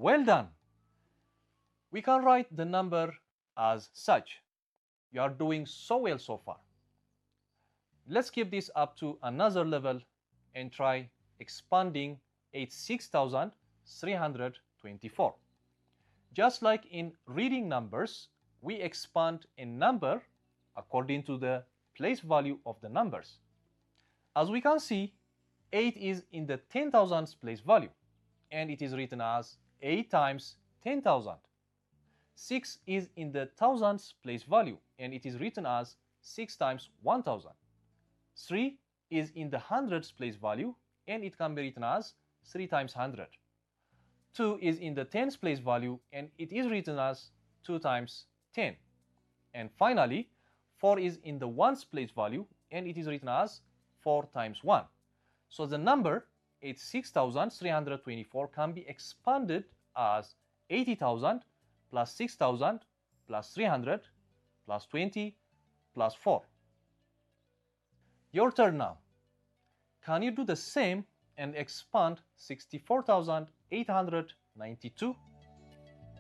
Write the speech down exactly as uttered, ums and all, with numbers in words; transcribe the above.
Well done! We can write the number as such. You are doing so well so far. Let's keep this up to another level and try expanding eighty-six thousand three hundred twenty-four. Just like in reading numbers, we expand a number according to the place value of the numbers. As we can see, eight is in the ten thousands place value, and it is written as eight times ten thousand. six is in the thousands place value, and it is written as six times one thousand. three is in the hundreds place value, and it can be written as three times one hundred. two is in the tens place value, and it is written as two times ten. And finally, four is in the ones place value, and it is written as four times one. So the number eighty-six thousand three hundred twenty-four can be expanded as eighty thousand plus six thousand plus three hundred plus twenty plus four. Your turn now. Can you do the same and expand sixty-four thousand eight hundred ninety-two?